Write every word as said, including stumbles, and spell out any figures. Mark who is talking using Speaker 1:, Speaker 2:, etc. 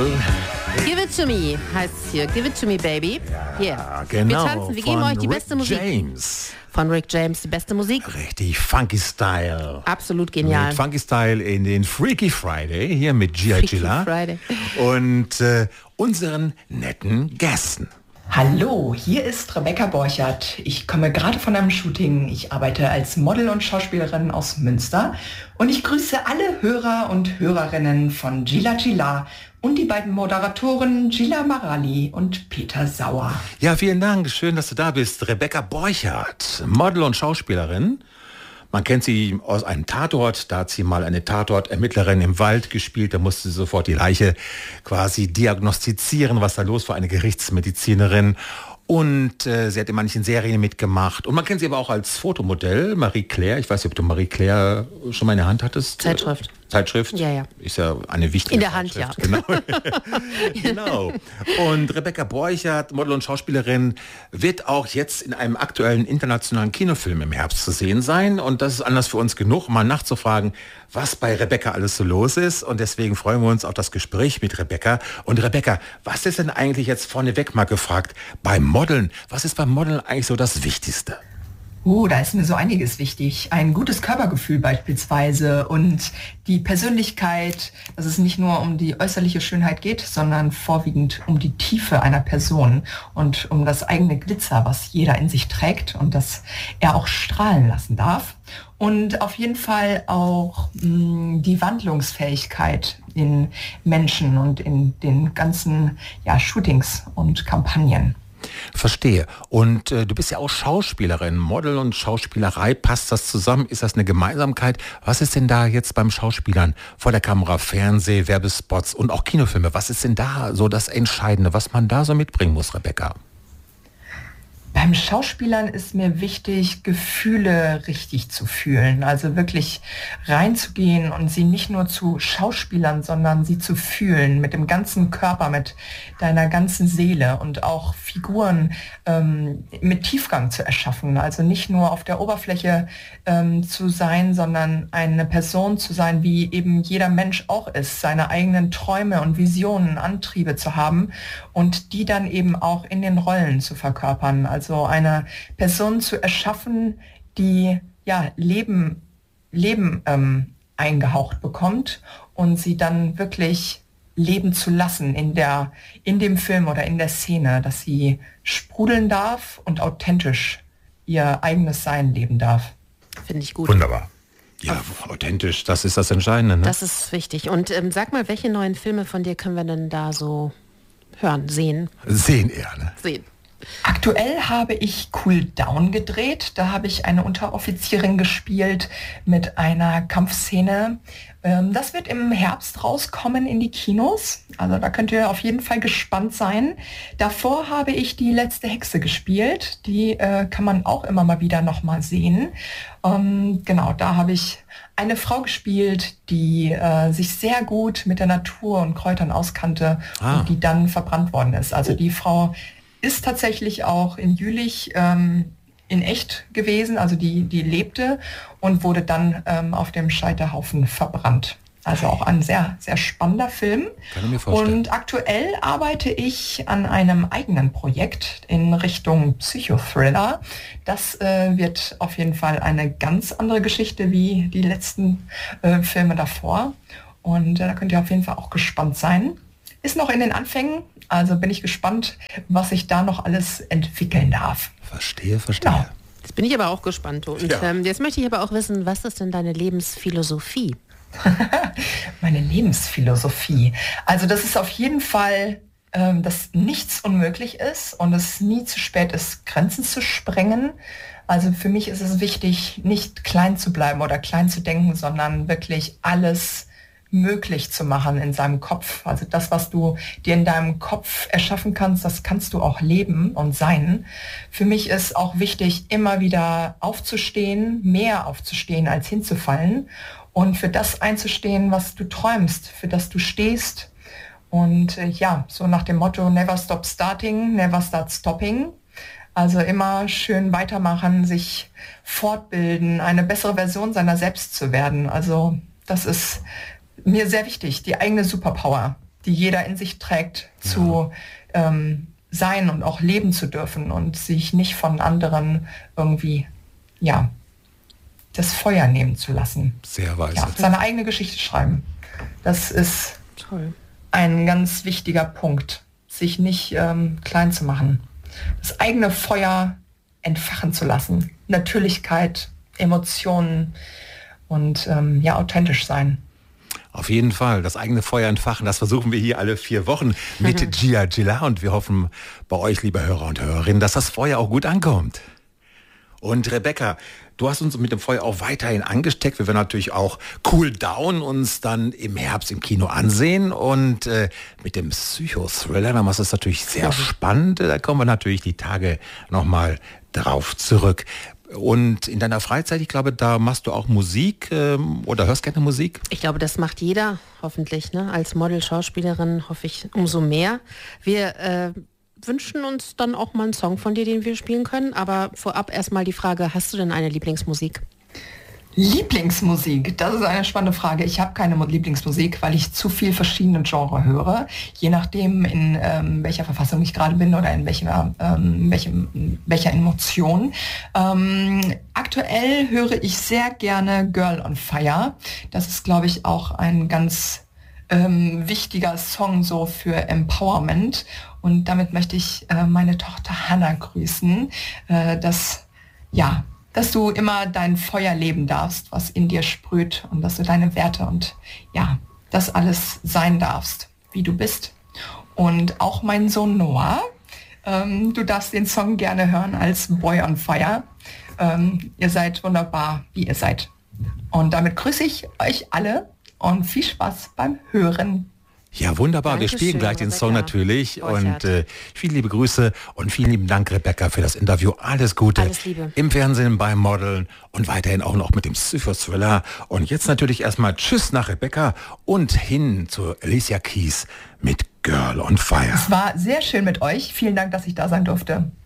Speaker 1: Style.
Speaker 2: Give it to me heißt es hier. Give it to me, baby.
Speaker 1: Ja,
Speaker 2: yeah.
Speaker 1: genau.
Speaker 2: Wir tanzen, wir geben
Speaker 1: Von
Speaker 2: euch die
Speaker 1: Rick
Speaker 2: beste Musik.
Speaker 1: James.
Speaker 2: Von Rick James, die beste Musik.
Speaker 1: Richtig Funky Style.
Speaker 2: Absolut genial.
Speaker 1: Mit Funky Style in den Freaky Friday, hier mit Gia
Speaker 2: Freaky
Speaker 1: Gilla
Speaker 2: Friday.
Speaker 1: und äh, unseren netten Gästen.
Speaker 3: Hallo, hier ist Rebecca Borchert. Ich komme gerade von einem Shooting. Ich arbeite als Model und Schauspielerin aus Münster und ich grüße alle Hörer und Hörerinnen von Gilla Gilla und die beiden Moderatoren Gilla Marali und Peter Sauer.
Speaker 1: Ja, vielen Dank. Schön, dass du da bist. Rebecca Borchert, Model und Schauspielerin. Man kennt sie aus einem Tatort, da hat sie mal eine Tatortermittlerin im Wald gespielt, da musste sie sofort die Leiche quasi diagnostizieren, was da los war, eine Gerichtsmedizinerin. Und äh, sie hat in manchen Serien mitgemacht. Und man kennt sie aber auch als Fotomodell, Marie Claire. Ich weiß nicht, ob du Marie Claire schon mal in der Hand hattest.
Speaker 2: Zeitschrift.
Speaker 1: Zeitschrift?
Speaker 2: Ja, ja.
Speaker 1: Ist ja eine wichtige
Speaker 2: In der
Speaker 1: Zeitschrift.
Speaker 2: Hand, ja.
Speaker 1: Genau. genau. Und Rebecca Borchert, Model und Schauspielerin, wird auch jetzt in einem aktuellen internationalen Kinofilm im Herbst zu sehen sein. Und das ist Anlass für uns genug, mal nachzufragen, was bei Rebecca alles so los ist. Und deswegen freuen wir uns auf das Gespräch mit Rebecca. Und Rebecca, was ist denn eigentlich jetzt vorneweg mal gefragt beim Modeln? Was ist beim Modeln eigentlich so das Wichtigste?
Speaker 3: Oh, da ist mir so einiges wichtig. Ein gutes Körpergefühl beispielsweise und die Persönlichkeit, dass es nicht nur um die äußerliche Schönheit geht, sondern vorwiegend um die Tiefe einer Person und um das eigene Glitzer, was jeder in sich trägt und das er auch strahlen lassen darf. Und auf jeden Fall auch mh, die Wandlungsfähigkeit in Menschen und in den ganzen ja, Shootings und Kampagnen.
Speaker 1: Verstehe. Und äh, du bist ja auch Schauspielerin. Model und Schauspielerei, passt das zusammen? Ist das eine Gemeinsamkeit? Was ist denn da jetzt beim Schauspielern vor der Kamera, Fernseh, Werbespots und auch Kinofilme? Was ist denn da so das Entscheidende, was man da so mitbringen muss, Rebecca?
Speaker 3: Beim Schauspielern ist mir wichtig, Gefühle richtig zu fühlen, also wirklich reinzugehen und sie nicht nur zu Schauspielern, sondern sie zu fühlen mit dem ganzen Körper, mit deiner ganzen Seele und auch Figuren ähm, mit Tiefgang zu erschaffen, also nicht nur auf der Oberfläche ähm, zu sein, sondern eine Person zu sein, wie eben jeder Mensch auch ist, seine eigenen Träume und Visionen, Antriebe zu haben und die dann eben auch in den Rollen zu verkörpern. Also Also eine Person zu erschaffen, die ja Leben, Leben ähm, eingehaucht bekommt und sie dann wirklich leben zu lassen in der, in dem Film oder in der Szene, dass sie sprudeln darf und authentisch ihr eigenes Sein leben darf.
Speaker 2: Finde ich gut.
Speaker 1: Wunderbar. Ja, authentisch, das ist das Entscheidende. Ne?
Speaker 2: Das ist wichtig. Und ähm, sag mal, welche neuen Filme von dir können wir denn da so hören, sehen?
Speaker 1: Sehen eher, ne?
Speaker 2: Sehen.
Speaker 3: Aktuell habe ich Cool Down gedreht. Da habe ich eine Unteroffizierin gespielt mit einer Kampfszene. Das wird im Herbst rauskommen in die Kinos. Also da könnt ihr auf jeden Fall gespannt sein. Davor habe ich Die letzte Hexe gespielt. Die äh, kann man auch immer mal wieder noch mal sehen. Ähm, genau, da habe ich eine Frau gespielt, die äh, sich sehr gut mit der Natur und Kräutern auskannte ah. und die dann verbrannt worden ist. Also die Frau ist tatsächlich auch in Jülich ähm, in echt gewesen, also die, die lebte und wurde dann ähm, auf dem Scheiterhaufen verbrannt. Also auch ein sehr, sehr spannender Film.
Speaker 1: Kann ich mir vorstellen.
Speaker 3: Und aktuell arbeite ich an einem eigenen Projekt in Richtung Psychothriller. Das äh, wird auf jeden Fall eine ganz andere Geschichte wie die letzten äh, Filme davor. Und äh, da könnt ihr auf jeden Fall auch gespannt sein. Ist noch in den Anfängen, also bin ich gespannt, was sich da noch alles entwickeln darf.
Speaker 1: Verstehe, verstehe.
Speaker 3: Genau.
Speaker 2: Jetzt bin ich aber auch gespannt. Und
Speaker 1: Ja.
Speaker 2: ähm, jetzt möchte ich aber auch wissen, was ist denn deine Lebensphilosophie?
Speaker 3: Meine Lebensphilosophie. Also das ist auf jeden Fall, ähm, dass nichts unmöglich ist und es nie zu spät ist, Grenzen zu sprengen. Also für mich ist es wichtig, nicht klein zu bleiben oder klein zu denken, sondern wirklich alles möglich zu machen in seinem Kopf. Also das, was du dir in deinem Kopf erschaffen kannst, das kannst du auch leben und sein. Für mich ist auch wichtig, immer wieder aufzustehen, mehr aufzustehen, als hinzufallen und für das einzustehen, was du träumst, für das du stehst. Und äh, ja, so nach dem Motto Never stop starting, never start stopping. Also immer schön weitermachen, sich fortbilden, eine bessere Version seiner selbst zu werden. Also das ist mir sehr wichtig, die eigene Superpower die jeder in sich trägt, ja. zu ähm, sein und auch leben zu dürfen und sich nicht von anderen irgendwie, ja, das Feuer nehmen zu lassen.
Speaker 1: Sehr weise.
Speaker 3: Ja, seine eigene Geschichte schreiben. Das ist toll. Ein ganz wichtiger Punkt, sich nicht ähm, klein zu machen. Das eigene Feuer entfachen zu lassen. Natürlichkeit, Emotionen und ähm, ja, authentisch sein.
Speaker 1: Auf jeden Fall, das eigene Feuer entfachen, das versuchen wir hier alle vier Wochen mit mhm. Gia Gilla und wir hoffen bei euch, liebe Hörer und Hörerinnen, dass das Feuer auch gut ankommt. Und Rebecca, du hast uns mit dem Feuer auch weiterhin angesteckt. Wir werden natürlich auch Cool Down uns dann im Herbst im Kino ansehen und äh, mit dem Psychothriller, da machst du es natürlich sehr spannend. Da kommen wir natürlich die Tage nochmal drauf zurück. Und in deiner Freizeit, ich glaube, da machst du auch Musik ähm, oder hörst gerne Musik?
Speaker 2: Ich glaube, das macht jeder, hoffentlich. Ne? Als Model, Schauspielerin hoffe ich umso mehr. Wir äh, wünschen uns dann auch mal einen Song von dir, den wir spielen können. Aber vorab erstmal die Frage, hast du denn eine Lieblingsmusik?
Speaker 3: Lieblingsmusik, das ist eine spannende Frage. Ich habe keine Lieblingsmusik, weil ich zu viel verschiedene Genre höre. Je nachdem, in ähm, welcher Verfassung ich gerade bin oder in welcher, ähm, welchem, welcher Emotion. Ähm, aktuell höre ich sehr gerne Girl on Fire. Das ist, glaube ich, auch ein ganz ähm, wichtiger Song so für Empowerment. Und damit möchte ich äh, meine Tochter Hannah grüßen, äh, dass, ja, dass du immer dein Feuer leben darfst, was in dir sprüht und dass du deine Werte und ja, das alles sein darfst, wie du bist. Und auch mein Sohn Noah, ähm, du darfst den Song gerne hören als Boy on Fire. Ähm, ihr seid wunderbar, wie ihr seid. Und damit grüße ich euch alle und viel Spaß beim Hören.
Speaker 1: Ja, wunderbar.
Speaker 2: Dankeschön,
Speaker 1: wir spielen gleich den
Speaker 2: Rebecca.
Speaker 1: Song natürlich.
Speaker 2: Borchert.
Speaker 1: Und äh, viele liebe Grüße und vielen lieben Dank, Rebecca, für das Interview. Alles Gute
Speaker 2: Alles Liebe.
Speaker 1: Im Fernsehen, beim Modeln und weiterhin auch noch mit dem Psychothriller. Und jetzt natürlich erstmal Tschüss nach Rebecca und hin zu Alicia Keys mit Girl on Fire.
Speaker 3: Es war sehr schön mit euch. Vielen Dank, dass ich da sein durfte.